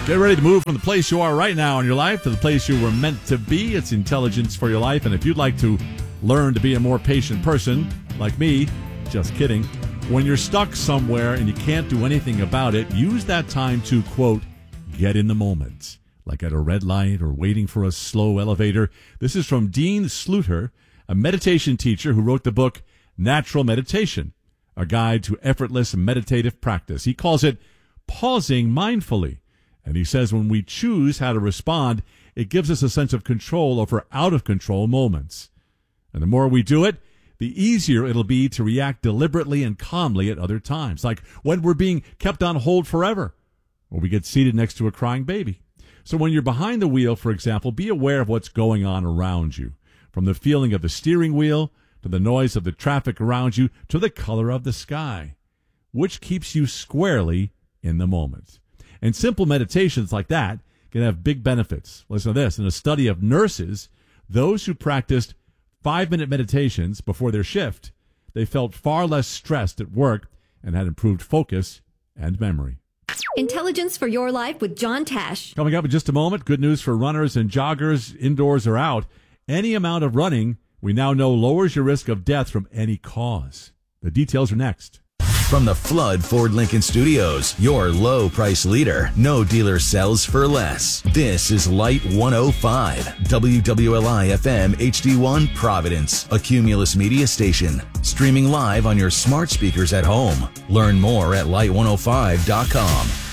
Get ready to move from the place you are right now in your life to the place you were meant to be. It's Intelligence for Your Life. And if you'd like to learn to be a more patient person, like me, just kidding, when you're stuck somewhere and you can't do anything about it, use that time to, quote, get in the moment, like at a red light or waiting for a slow elevator. This is from Dean Sluter, a meditation teacher who wrote the book Natural Meditation, a guide to effortless meditative practice. He calls it pausing mindfully. And he says when we choose how to respond, it gives us a sense of control over out-of-control moments. And the more we do it, the easier it'll be to react deliberately and calmly at other times, like when we're being kept on hold forever, or we get seated next to a crying baby. So when you're behind the wheel, for example, be aware of what's going on around you, from the feeling of the steering wheel to the noise of the traffic around you to the color of the sky, which keeps you squarely in the moment. And simple meditations like that can have big benefits. Listen to this. In a study of nurses, those who practiced 5-minute meditations before their shift, they felt far less stressed at work and had improved focus and memory. Intelligence for Your Life with John Tash. Coming up in just a moment, good news for runners and joggers, indoors or out. Any amount of running, we now know, lowers your risk of death from any cause. The details are next. From the Flood Ford Lincoln Studios, your low price leader. No dealer sells for less. This is Light 105, WWLI FM HD1 Providence, a Cumulus media station. Streaming live on your smart speakers at home. Learn more at light105.com.